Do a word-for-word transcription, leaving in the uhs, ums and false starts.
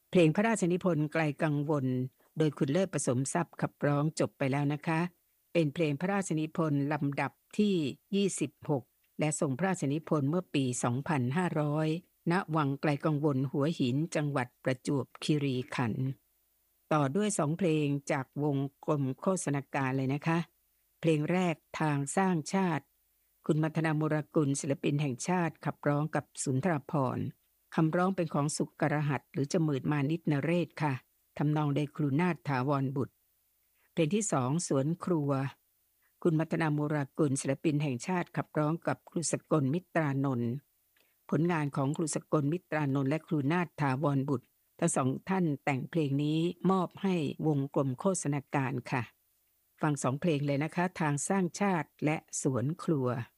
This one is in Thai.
เพลงพระราชนิพนธ์ไกลกังวลโดยคุณเลิศประสมทรัพย์ขับร้องจบไปแล้วนะคะเป็นเพลงพระราชนิพนธ์ลำดับที่ยี่สิบหกและทรงพระราชนิพนธ์เมื่อปีสองพันห้าร้อยณวังไกลกังวลหัวหินจังหวัดประจวบคีรีขันธ์ต่อด้วยสองเพลงจากวงกลมโฆษณาการเลยนะคะเพลงแรกทางสร้างชาติคุณมัทนามุรกุลศิลปินแห่งชาติขับร้องกับสุนทรภรณ์ คำร้องเป็นของสุกรหัสหรือจมืดมานิตนเรศค่ะทำนองโดยครูนาถถาวรบุตรเพลงที่สองสวนครัวคุณมัทนามุรากุลศิลปินแห่งชาติขับร้องกับครูสกลมิตรานนท์ผลงานของครูสกลมิตรานนท์และครูนาถถาวรบุตรทั้งสองท่านแต่งเพลงนี้มอบให้วงกลมโฆษณาการค่ะฟังสองเพลงเลยนะคะทางสร้างชาติและสวนครัว